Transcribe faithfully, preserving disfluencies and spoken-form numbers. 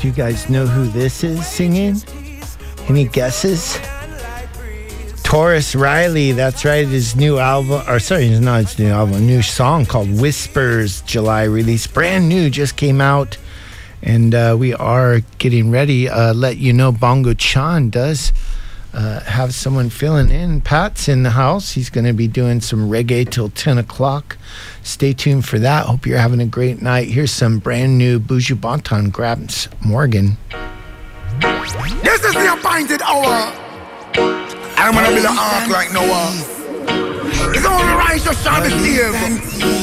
you guys know who this is singing? Any guesses? Taurus Riley, that's right. His new album, or sorry, it's not his new album, a new song called Whispers, July release. Brand new, just came out. And uh, we are getting ready. Uh, let you know, Bongo Chan does uh, have someone filling in. Pat's in the house. He's going to be doing some reggae till ten o'clock. Stay tuned for that. Hope you're having a great night. Here's some brand new Buju Banton, Gramps Morgan. This is the appointed hour. I'm gonna be the ark like Noah. It's only righteous shall be saved.